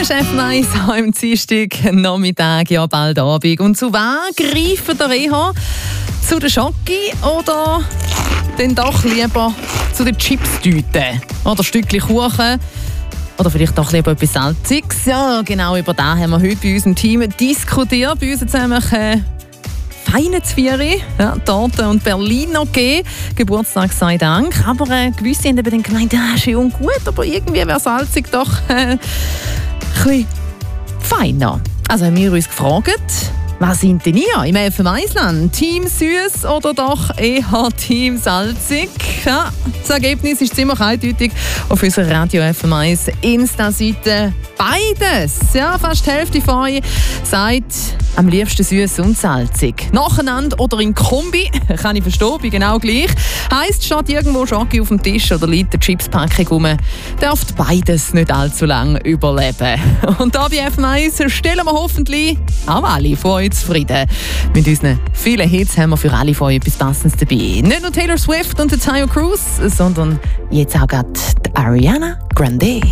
ist FM1 am Dienstag Nachmittag, ja bald Abend. Und zu was greifen der eher? Zu der Schoki oder dann doch lieber zu den Chips-Tüten? Oder ein Stückchen Kuchen? Oder vielleicht doch lieber etwas Salziges? Ja, genau über das haben wir heute bei unserem Team diskutiert. Bei uns jetzt nämlich feine Zwiebeln, ja, Torte und Berliner gegeben. Geburtstag sei Dank. Aber gewisse haben eben gemeint, ja, schön und gut, aber irgendwie wäre salzig doch ein bisschen feiner. Also haben wir uns gefragt, was sind denn ihr im FM1-Land? Team süß oder doch eher Team salzig? Ja, das Ergebnis ist ziemlich eindeutig auf unserer Radio FM1 Insta-Seite. Beides, ja, fast die Hälfte von euch sagt am liebsten süß und salzig. Nacheinander oder in Kombi, kann ich verstehen, bin genau gleich. Heisst, statt irgendwo Schoki auf dem Tisch oder liegt eine Chipspackung rum, darf beides nicht allzu lange überleben. Und da bei FM1 stellen wir hoffentlich auch alle von euch zufrieden. Mit unseren vielen Hits haben wir für alle von euch etwas Passendes dabei. Nicht nur Taylor Swift und Tayo Cruz, sondern jetzt auch gerade Ariana Grande.